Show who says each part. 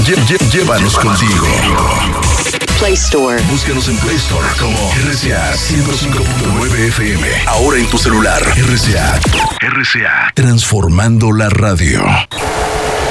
Speaker 1: Llévanos contigo.
Speaker 2: Play Store.
Speaker 1: Búscanos en Play Store como RCA 105.9 FM. Ahora en tu celular. RCA. Transformando la radio.